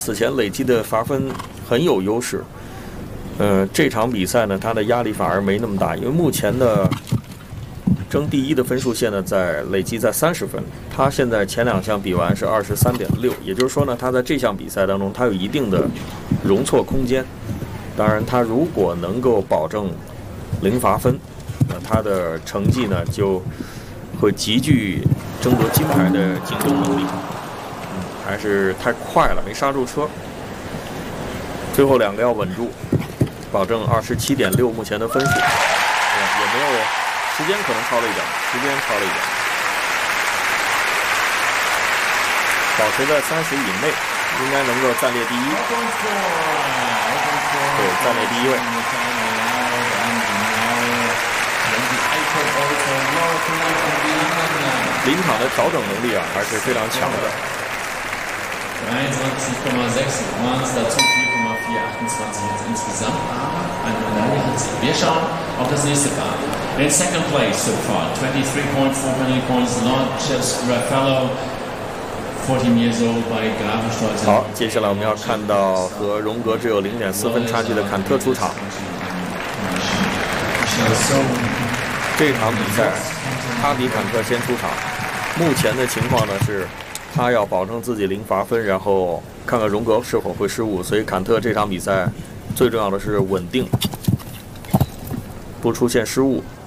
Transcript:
此前累积的罚分很有优势。这场比赛呢，他的压力反而没那么大，因为目前的争第一的分数线呢，累计在30分，他现在前2项比完是23.6，也就是说呢，他在这项比赛当中，他有一定的容错空间。当然，他如果能够保证0罚分，那他的成绩呢就会极具争夺金牌的竞争能力。还是太快了，没刹住车。最后2个要稳住，保证27.6目前的分数，也没有时间可能超了一点，保持在30以内，应该能够暂列第一。对，暂列第1位。临场的调整能力啊，还是非常强的。 23,6 waren es, dazu 4,428 jetzt insgesamt, aber eine Medaille hat sie. Wir schauen auf das nächste Paar. In second place so far, 23.4 penalty points, Lodges Raffaello, 14 years old by Gravenstolz. 好，接下来我们要看到和荣格只有0.4分差距的坎特出场。这场比赛，他比坎特先出场。目前的情况呢是，他要保证自己0罚分，然后看看荣格是否会失误。所以坎特这场比赛最重要的是稳定，不出现失误。